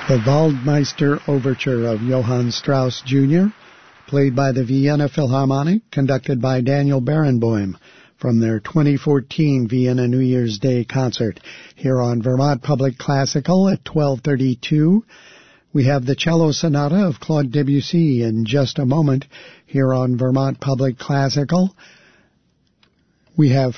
The Waldmeister Overture of Johann Strauss Jr., played by the Vienna Philharmonic, conducted by Daniel Barenboim, from their 2014 Vienna New Year's Day concert here on Vermont Public Classical at 12:32. We have the Cello Sonata of Claude Debussy in just a moment here on Vermont Public Classical. We have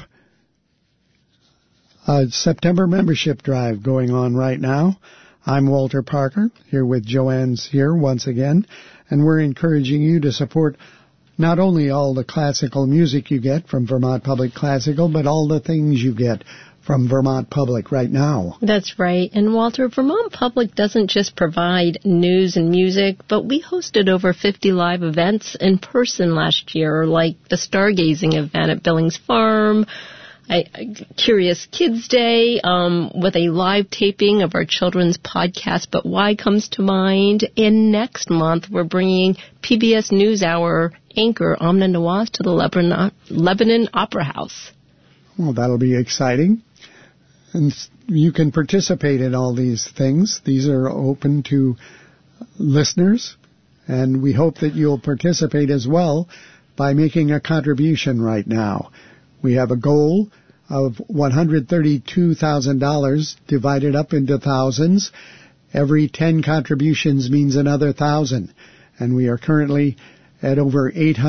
a September membership drive going on right now. I'm Walter Parker, here with Joanne here once again, and we're encouraging you to support not only all the classical music you get from Vermont Public Classical, but all the things you get from Vermont Public right now. That's right. And Walter, Vermont Public doesn't just provide news and music, but we hosted over 50 live events in person last year, like the Stargazing event at Billings Farm, Curious Kids Day, with a live taping of our children's podcast, But Why comes to mind. And next month, we're bringing PBS NewsHour anchor Amna Nawaz to the Lebanon Opera House. Well, that'll be exciting. And you can participate in all these things. These are open to listeners, and we hope that you'll participate as well by making a contribution right now. We have a goal of $132,000 divided up into thousands. Every 10 contributions means another 1,000. And we are currently at over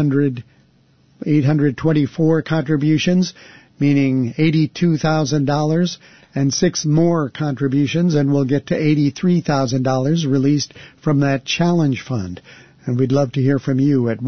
824 contributions, meaning $82,000, and 6 more contributions, and we'll get to $83,000 released from that challenge fund. And we'd love to hear from you at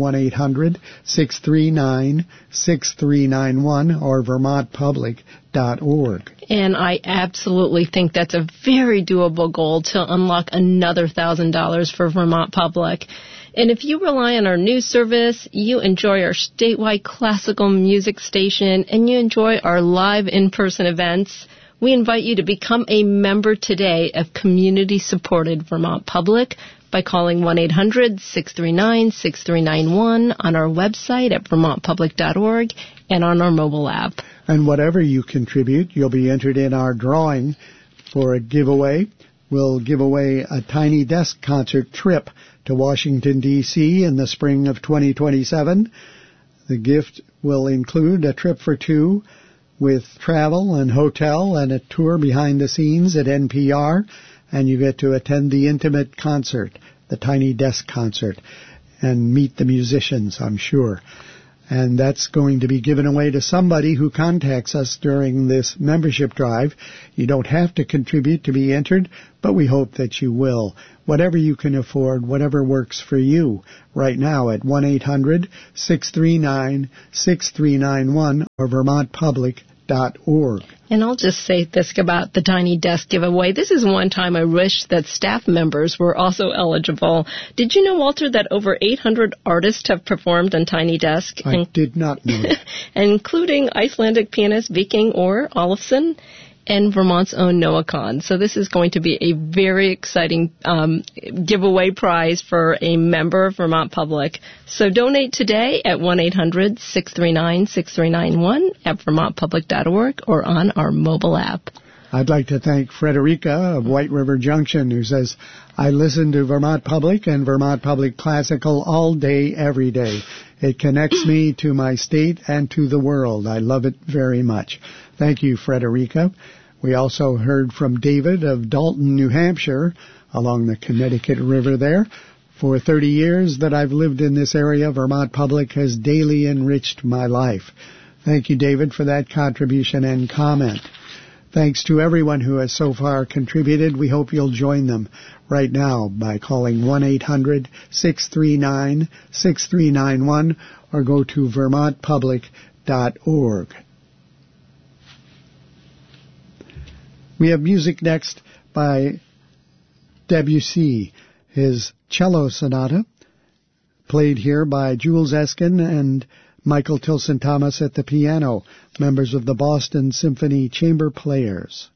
1-800-639-6391 or vermontpublic.org. And I absolutely think that's a very doable goal to unlock another $1,000 for Vermont Public. And if you rely on our news service, you enjoy our statewide classical music station, and you enjoy our live in-person events, we invite you to become a member today of community-supported Vermont Public by calling 1-800-639-6391 on our website at vermontpublic.org and on our mobile app. And whatever you contribute, you'll be entered in our drawing for a giveaway. We'll give away a Tiny Desk concert trip to Washington, D.C. in the spring of 2027. The gift will include a trip for 2 with travel and hotel and a tour behind the scenes at NPR, and you get to attend the intimate concert, the Tiny Desk concert, and meet the musicians, I'm sure. And that's going to be given away to somebody who contacts us during this membership drive. You don't have to contribute to be entered, but we hope that you will. Whatever you can afford, whatever works for you, right now at 1-800-639-6391 or vermontpublic.org. And I'll just say this about the Tiny Desk giveaway. This is one time I wish that staff members were also eligible. Did you know, Walter, that over 800 artists have performed on Tiny Desk? I did not know that. Including Icelandic pianist Viking Orr Olafsson and Vermont's own Noah Kahn. So this is going to be a very exciting giveaway prize for a member of Vermont Public. So donate today at 1-800-639-6391 at vermontpublic.org or on our mobile app. I'd like to thank Frederica of White River Junction, who says, I listen to Vermont Public and Vermont Public Classical all day, every day. It connects me to my state and to the world. I love it very much. Thank you, Frederica. We also heard from David of Dalton, New Hampshire, along the Connecticut River there. For 30 years that I've lived in this area, Vermont Public has daily enriched my life. Thank you, David, for that contribution and comment. Thanks to everyone who has so far contributed. We hope you'll join them right now by calling 1-800-639-6391 or go to vermontpublic.org. We have music next by Debussy, his Cello Sonata, played here by Jules Eskin and Michael Tilson Thomas at the piano, members of the Boston Symphony Chamber Players.